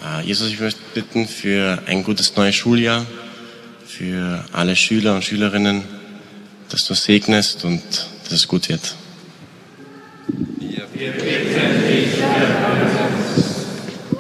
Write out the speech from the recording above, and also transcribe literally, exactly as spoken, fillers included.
Jesus, ich möchte bitten für ein gutes neues Schuljahr, für alle Schüler und Schülerinnen, dass du segnest und dass es gut wird. Wir bitten dich, Herr.